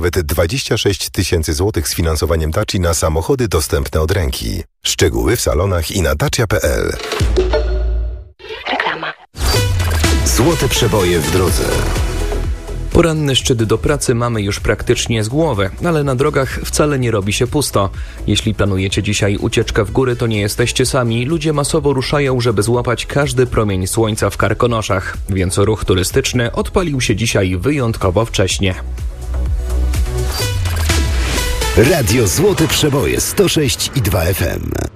nawet 26 000 złotych z finansowaniem Daci na samochody dostępne od ręki. Szczegóły w salonach i na dacia.pl. Reklama. Złote przeboje w drodze. Poranny szczyt do pracy mamy już praktycznie z głowy, ale na drogach wcale nie robi się pusto. Jeśli planujecie dzisiaj ucieczkę w góry, to nie jesteście sami. Ludzie masowo ruszają, żeby złapać każdy promień słońca w Karkonoszach, więc ruch turystyczny odpalił się dzisiaj wyjątkowo wcześnie. Radio Złote Przeboje 106,2 FM.